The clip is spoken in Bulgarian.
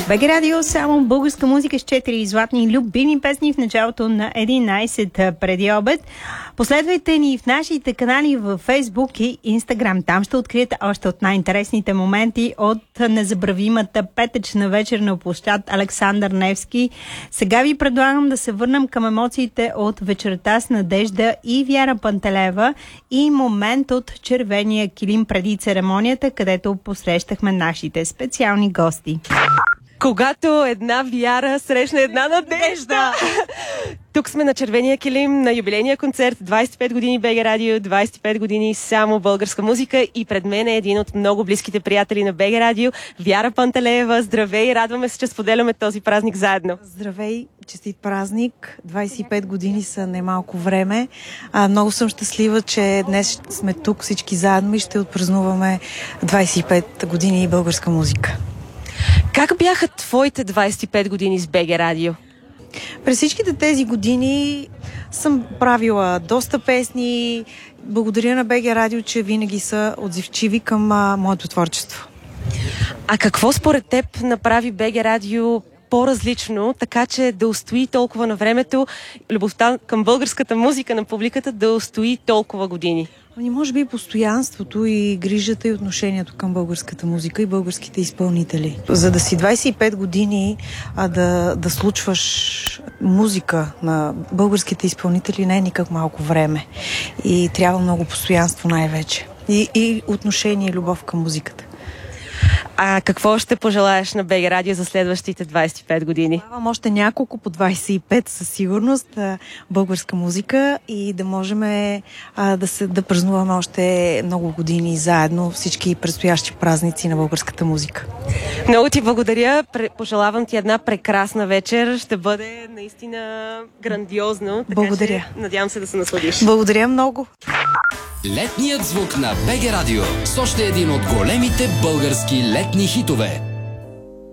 БГ Радио, само българска музика с 4 златни любими песни в началото на 11 преди обед. Последвайте ни в нашите канали в Facebook и Instagram. Там ще откриете още от най-интересните моменти от незабравимата петъчна вечер на площад Александър Невски. Сега ви предлагам да се върнем към емоциите от вечерта с Надежда и Вяра Пантелева и момент от червения килим преди церемонията, където посрещахме нашите специални гости. Когато една Вяра срещна една Надежда. Тук сме на червения килим на юбилейния концерт 25 години БГ Радио, 25 години само българска музика и пред мен е един от много близките приятели на БГ Радио, Вяра Пантелеева. Здравей, радваме се, че споделяме този празник заедно. Здравей, честит празник. 25 години са немалко време. Много съм щастлива, че днес сме тук всички заедно и ще отпразнуваме 25 години българска музика. Как бяха твоите 25 години с БГ Радио? През всичките тези години съм правила доста песни. Благодаря на БГ Радио, че винаги са отзивчиви към моето творчество. А какво според теб направи БГ Радио по-различно, така че да устои толкова на времето, любовта към българската музика на публиката да устои толкова години? Може би постоянството и грижата и отношението към българската музика и българските изпълнители. За да си 25 години да случваш музика на българските изпълнители не е никак малко време. И трябва много постоянство най-вече. И отношение и любов към музиката. А какво ще пожелаеш на БГ Радио за следващите 25 години? Давам още няколко по 25 със сигурност българска музика и да можем да празнуваме още много години заедно всички предстоящи празници на българската музика. Много ти благодаря. Пожелавам ти една прекрасна вечер. Ще бъде наистина грандиозно. Така благодаря. Че, надявам се да се насладиш. Благодаря много. Летният звук на БГ Радио с още един от големите български летни хитове.